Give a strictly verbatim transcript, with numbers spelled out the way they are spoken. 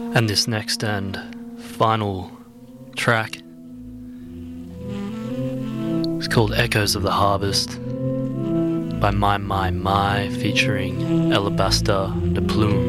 And this next and final track is called Echoes of the Harvest by My My My featuring Alabaster de Plume.